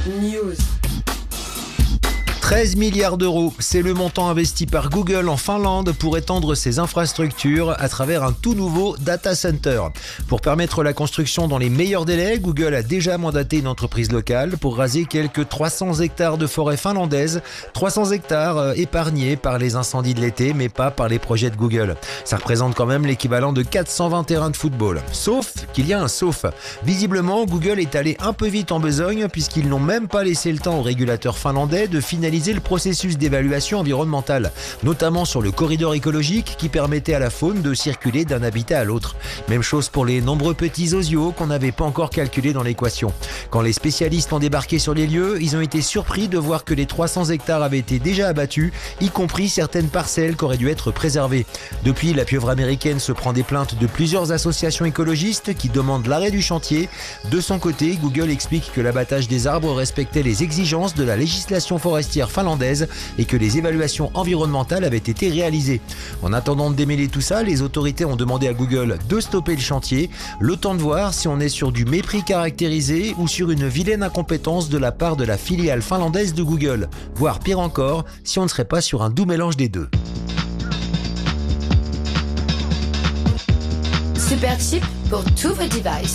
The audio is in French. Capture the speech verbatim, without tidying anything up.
News. treize milliards d'euros, c'est le montant investi par Google en Finlande pour étendre ses infrastructures à travers un tout nouveau data center. Pour permettre la construction dans les meilleurs délais, Google a déjà mandaté une entreprise locale pour raser quelques trois cents hectares de forêt finlandaise. trois cents hectares épargnés par les incendies de l'été, mais pas par les projets de Google. Ça représente quand même l'équivalent de quatre cent vingt terrains de football. Sauf qu'il y a un sauf. Visiblement, Google est allé un peu vite en besogne puisqu'ils n'ont même pas laissé le temps aux régulateurs finlandais de finaliser le processus d'évaluation environnementale, notamment sur le corridor écologique qui permettait à la faune de circuler d'un habitat à l'autre. Même chose pour les nombreux petits osios qu'on n'avait pas encore calculés dans l'équation. Quand les spécialistes ont débarqué sur les lieux, ils ont été surpris de voir que les trois cents hectares avaient été déjà abattus, y compris certaines parcelles qui auraient dû être préservées. Depuis, la pieuvre américaine se prend des plaintes de plusieurs associations écologistes qui demandent l'arrêt du chantier. De son côté, Google explique que l'abattage des arbres respectait les exigences de la législation forestière finlandaise et que les évaluations environnementales avaient été réalisées. En attendant de démêler tout ça, les autorités ont demandé à Google de stopper le chantier, le temps de voir si on est sur du mépris caractérisé ou sur une vilaine incompétence de la part de la filiale finlandaise de Google, voire pire encore, si on ne serait pas sur un doux mélange des deux. Super cheap pour tous vos devices.